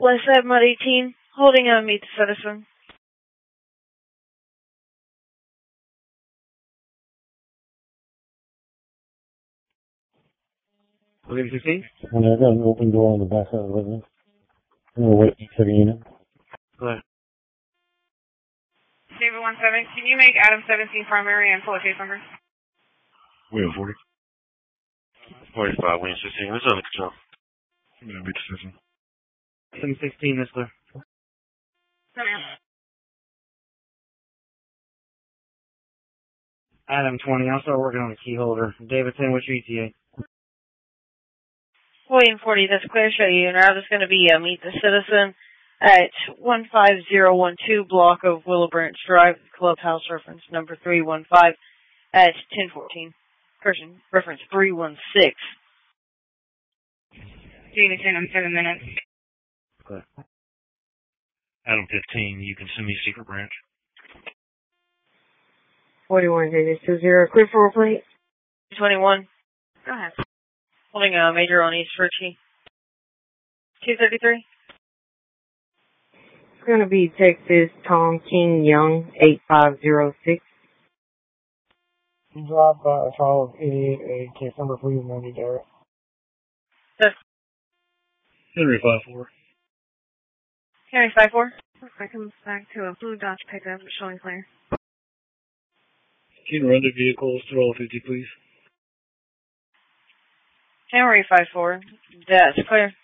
West Side Mod 18, holding on Meet the Citizen. William 16? I got an open door on the back side of the residence. I'm going to wait for the unit. Go ahead. David 17, can you make Adam 17 primary and pull a case number? William 40. 45, William 16. Who's under control? I'm going to meet the citizen. 716, Mr. Come in. Adam 20, I'll start working on the key holder. David 10, what's your ETA? William 40, that's clear. Show you. Now it's going to be Meet the Citizen at 15012 block of Willow Branch Drive, Clubhouse, reference number 315 at 1014. Reference 316. Gina 10 on 7 minutes. Okay. Adam 15, you can send me secret branch. 41 Davis 20, clear for plate. 21. Go ahead. Holding a major on East Ritchie. 233. It's going to be Texas Tom King Young 8506. Drop by Charles 88, case number 390, Derek. Henry 54. Henry 54. I comes back to a blue Dodge pickup showing clear. Can you run the vehicles to roll 50, please? Henry 54. That's clear.